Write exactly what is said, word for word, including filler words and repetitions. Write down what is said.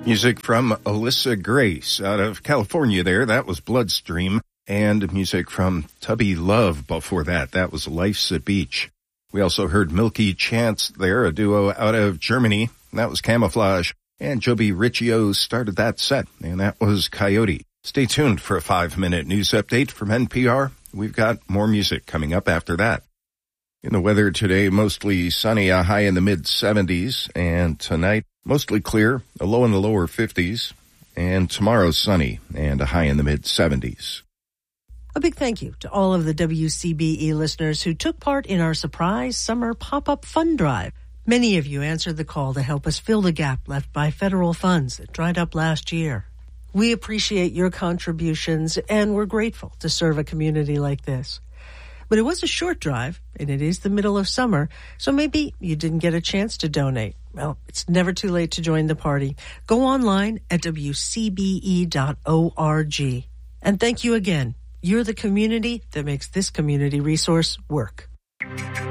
Music from Alyssa Grace out of California there. That was Bloodstream. And music from Tubby Love before that. That was Life's a Beach. We also heard Milky Chance there, a duo out of Germany. That was Camouflage. And Joby Riccio started that set, and that was Coyote. Stay tuned for a five-minute news update from N P R. We've got more music coming up after that. In the weather today, mostly sunny, a high in the mid-seventies. And tonight, mostly clear, a low in the lower fifties. And tomorrow, sunny and a high in the mid-seventies. A big thank you to all of the W C B E listeners who took part in our surprise summer pop-up fund drive. Many of you answered the call to help us fill the gap left by federal funds that dried up last year. We appreciate your contributions, and we're grateful to serve a community like this. But it was a short drive, and it is the middle of summer, so maybe you didn't get a chance to donate. Well, it's never too late to join the party. Go online at w c b e dot org. And thank you again. You're the community that makes this community resource work.